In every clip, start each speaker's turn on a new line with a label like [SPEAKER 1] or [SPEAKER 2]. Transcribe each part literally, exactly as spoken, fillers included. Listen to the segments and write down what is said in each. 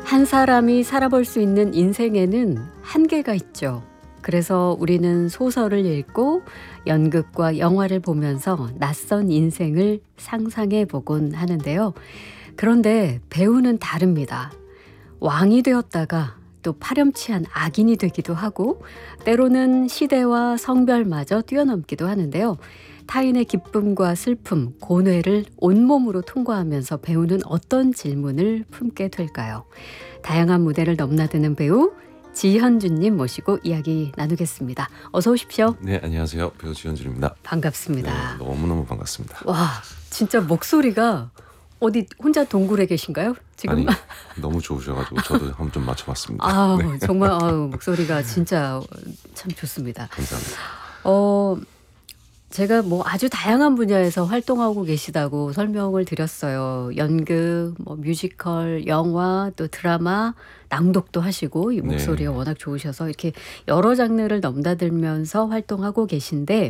[SPEAKER 1] 한 사람이 살아볼 수 있는 인생에는 한계가 있죠. 그래서 우리는 소설을 읽고 연극과 영화를 보면서 낯선 인생을 상상해 보곤 하는데요. 그런데 배우는 다릅니다. 왕이 되었다가 또 파렴치한 악인이 되기도 하고 때로는 시대와 성별마저 뛰어넘기도 하는데요. 타인의 기쁨과 슬픔, 고뇌를 온몸으로 통과하면서 배우는 어떤 질문을 품게 될까요? 다양한 무대를 넘나드는 배우 지현준님 모시고 이야기 나누겠습니다. 어서 오십시오.
[SPEAKER 2] 네, 안녕하세요. 배우 지현준입니다.
[SPEAKER 1] 반갑습니다.
[SPEAKER 2] 네, 너무너무 반갑습니다.
[SPEAKER 1] 와, 진짜 목소리가 어디 혼자 동굴에 계신가요? 지금?
[SPEAKER 2] 아니, 너무 좋으셔가지고 저도 한번 좀 맞춰봤습니다.
[SPEAKER 1] 아,
[SPEAKER 2] 네.
[SPEAKER 1] 정말 아유, 목소리가 진짜 참 좋습니다.
[SPEAKER 2] 감사합니다.
[SPEAKER 1] 어, 제가 뭐 아주 다양한 분야에서 활동하고 계시다고 설명을 드렸어요. 연극, 뭐 뮤지컬, 영화, 또 드라마, 낭독도 하시고 이 목소리가
[SPEAKER 2] 네.
[SPEAKER 1] 워낙 좋으셔서 이렇게 여러 장르를 넘나들면서 활동하고 계신데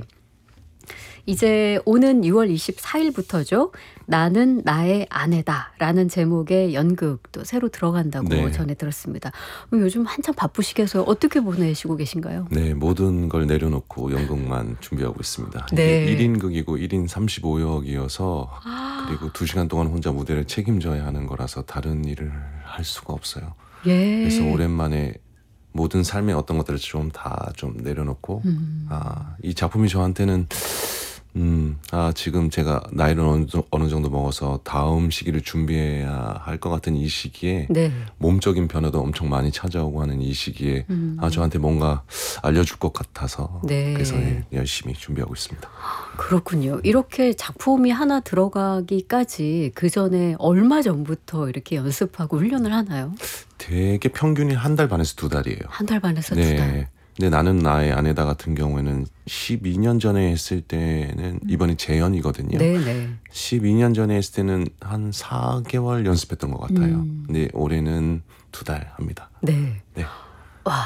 [SPEAKER 1] 이제 오는 유월 이십사일부터죠. 나는 나의 아내다라는 제목의 연극도 새로 들어간다고
[SPEAKER 2] 네.
[SPEAKER 1] 전해 들었습니다. 요즘 한참 바쁘시겠어요. 어떻게 보내시고 계신가요?
[SPEAKER 2] 네, 모든 걸 내려놓고 연극만 준비하고 있습니다.
[SPEAKER 1] 네.
[SPEAKER 2] 이게 일 인극이고 일 인 삼십오역이어서
[SPEAKER 1] 아,
[SPEAKER 2] 그리고 두 시간 동안 혼자 무대를 책임져야 하는 거라서 다른 일을 할 수가 없어요.
[SPEAKER 1] 예.
[SPEAKER 2] 그래서 오랜만에 모든 삶의 어떤 것들을 좀 다 좀 내려놓고
[SPEAKER 1] 음.
[SPEAKER 2] 아, 이 작품이 저한테는 음, 아, 지금 제가 나이를 어느, 정- 어느 정도 먹어서 다음 시기를 준비해야 할 것 같은 이 시기에
[SPEAKER 1] 네.
[SPEAKER 2] 몸적인 변화도 엄청 많이 찾아오고 하는 이 시기에
[SPEAKER 1] 음.
[SPEAKER 2] 아, 저한테 뭔가 알려줄 것 같아서
[SPEAKER 1] 네.
[SPEAKER 2] 그래서 예, 열심히 준비하고 있습니다.
[SPEAKER 1] 그렇군요. 이렇게 작품이 하나 들어가기까지 그 전에 얼마 전부터 이렇게 연습하고 훈련을 하나요?
[SPEAKER 2] 되게 평균이 한 달 반에서 두 달이에요.
[SPEAKER 1] 한 달 반에서 두 달.
[SPEAKER 2] 네. 근데 나는 나의 아내다 같은 경우에는 십이 년 전에 했을 때는 이번이 재연이거든요.
[SPEAKER 1] 네네.
[SPEAKER 2] 십이 년 전에 했을 때는 한 사 개월 연습했던 것 같아요.
[SPEAKER 1] 음.
[SPEAKER 2] 근데 올해는 두 달 합니다.
[SPEAKER 1] 네.
[SPEAKER 2] 네.
[SPEAKER 1] 와.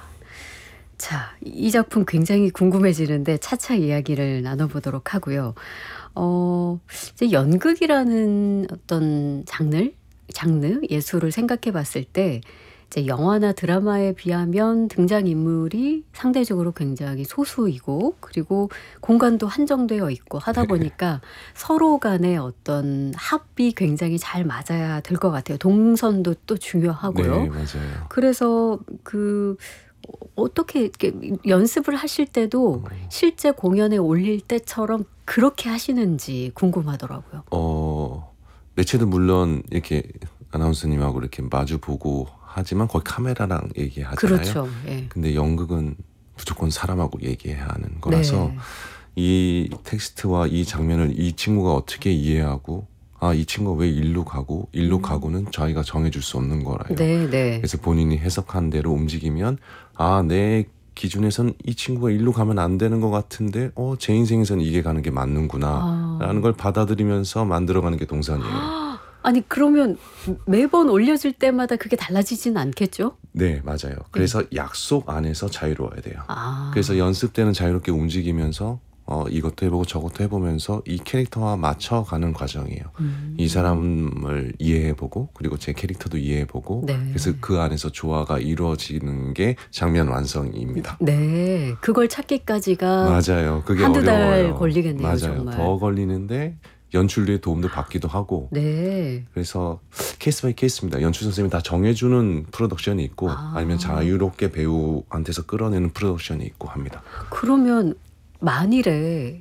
[SPEAKER 1] 자, 이 작품 굉장히 궁금해지는데 차차 이야기를 나눠보도록 하고요. 어, 이제 연극이라는 어떤 장르, 장르 예술을 생각해 봤을 때 이제 영화나 드라마에 비하면 등장인물이 상대적으로 굉장히 소수이고 그리고 공간도 한정되어 있고 하다 보니까 서로 간의 어떤 합이 굉장히 잘 맞아야 될 것 같아요. 동선도 또 중요하고요.
[SPEAKER 2] 네, 맞아요.
[SPEAKER 1] 그래서 그 어- 어떻게 이렇게 연습을 하실 때도 실제 공연에 올릴 때처럼 그렇게 하시는지 궁금하더라고요.
[SPEAKER 2] 어, 매체도 물론 이렇게 아나운서님하고 이렇게 마주 보고 하지만 거의 카메라랑 얘기하잖아요.
[SPEAKER 1] 그렇죠. 예.
[SPEAKER 2] 근데 연극은 무조건 사람하고 얘기해야 하는 거라서
[SPEAKER 1] 네.
[SPEAKER 2] 이 텍스트와 이 장면을 이 친구가 어떻게 이해하고 아, 이 친구가 왜 일로 가고 일로 가고는 저희가 정해줄 수 없는 거라요.
[SPEAKER 1] 네, 네.
[SPEAKER 2] 그래서 본인이 해석한 대로 움직이면 아, 내 기준에선 이 친구가 일로 가면 안 되는 것 같은데 어, 제 인생에선 이게 가는 게 맞는구나
[SPEAKER 1] 아.
[SPEAKER 2] 라는 걸 받아들이면서 만들어가는 게 동산이에요.
[SPEAKER 1] 아니 그러면 매번 올려질 때마다 그게 달라지진 않겠죠?
[SPEAKER 2] 네, 맞아요. 그래서 약속 안에서 자유로워야 돼요.
[SPEAKER 1] 아.
[SPEAKER 2] 그래서 연습 때는 자유롭게 움직이면서 어, 이것도 해보고 저것도 해보면서 이 캐릭터와 맞춰가는 과정이에요.
[SPEAKER 1] 음.
[SPEAKER 2] 이 사람을 이해해보고 그리고 제 캐릭터도 이해해보고
[SPEAKER 1] 네.
[SPEAKER 2] 그래서 그 안에서 조화가 이루어지는 게 장면 완성입니다.
[SPEAKER 1] 네, 그걸 찾기까지가
[SPEAKER 2] 맞아요. 그게
[SPEAKER 1] 한두 달
[SPEAKER 2] 어려워요.
[SPEAKER 1] 걸리겠네요,
[SPEAKER 2] 맞아요.
[SPEAKER 1] 정말.
[SPEAKER 2] 더 걸리는데 연출류의 도움도 받기도 하고
[SPEAKER 1] 네.
[SPEAKER 2] 그래서 케이스 바이 케이스입니다. 연출 선생님이 다 정해주는 프로덕션이 있고
[SPEAKER 1] 아.
[SPEAKER 2] 아니면 자유롭게 배우한테서 끌어내는 프로덕션이 있고 합니다.
[SPEAKER 1] 그러면 만일에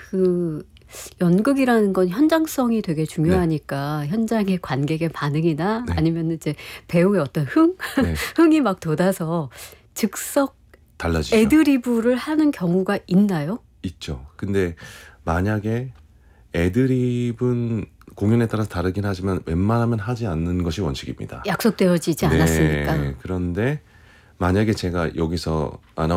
[SPEAKER 1] 그 연극이라는 건 현장성이 되게 중요하니까 현장의 관객의 반응이나
[SPEAKER 2] 네.
[SPEAKER 1] 아니면 이제 배우의 어떤 흥?
[SPEAKER 2] 네,
[SPEAKER 1] 흥이 막 돋아서 즉석
[SPEAKER 2] 달라지죠.
[SPEAKER 1] 애드리브를 하는 경우가 있나요?
[SPEAKER 2] 있죠. 근데 만약에 애드립은 공연에 따라서 다르긴 하지만 웬만하면 하지 않는 것이 원칙입니다.
[SPEAKER 1] 약속되어지지 않았으니까.
[SPEAKER 2] 네, 그런데 만약에 제가 여기서 아나운서